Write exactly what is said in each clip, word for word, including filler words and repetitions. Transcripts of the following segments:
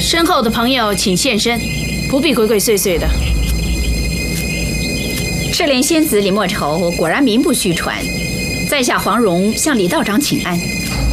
身后的朋友请现身，不必鬼鬼祟祟的。 赤莲仙子李莫愁果然名不虚传，在下黄蓉向李道长请安。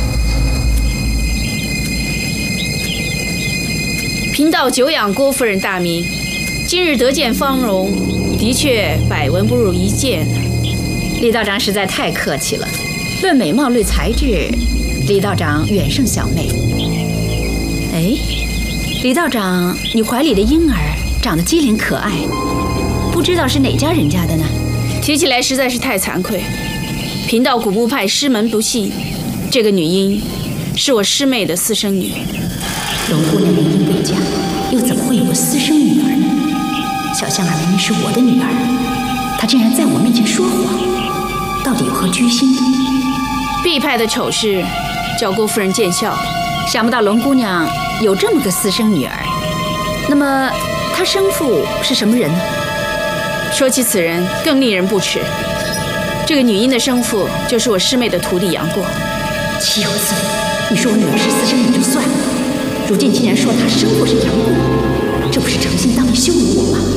贫道久仰郭夫人大名，今日得见芳容，的确百闻不如一见。 李道长实在太客气了，论美貌论才智，李道长远胜小妹。哎，李道长，你怀里的婴儿长得机灵可爱，不知道是哪家人家的呢？ 提起来实在是太惭愧，贫道古墓派师门不幸，这个女婴是我师妹的私生女。 龙姑娘年龄未嫁，又怎么会有个私生女儿呢？小香儿明明是我的女儿，她竟然在我面前说谎，到底有何居心？ 毕派的丑事叫郭夫人见笑了。 想不到龙姑娘有这么个私生女儿，那么她生父是什么人呢？ 说起此人，更令人不齿。这个女婴的生父就是我师妹的徒弟杨过。 岂有此理！你说我女儿是私生女就算了，如今竟然说她生父是杨过，这不是诚心当面羞辱我吗？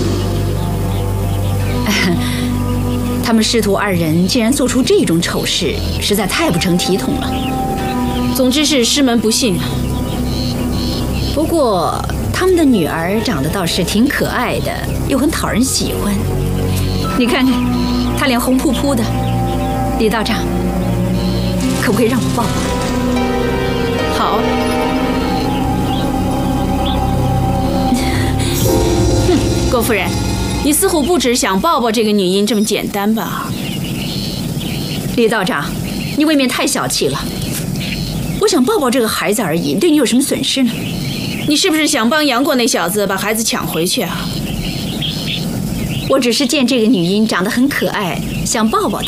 他们师徒二人竟然做出这种丑事，实在太不成体统了。 总之是师门不幸啊。 不过他们的女儿长得倒是挺可爱的，又很讨人喜欢。你看看，她脸红扑扑的。李道长，可不可以让我抱抱？ 好。哼，郭夫人，你似乎不只想抱抱这个女婴这么简单吧？ 李道长，你未免太小气了。我想抱抱这个孩子而已，对你有什么损失呢？ 你是不是想帮杨过那小子把孩子抢回去啊？ 我只是见这个女婴长得很可爱，想抱抱她。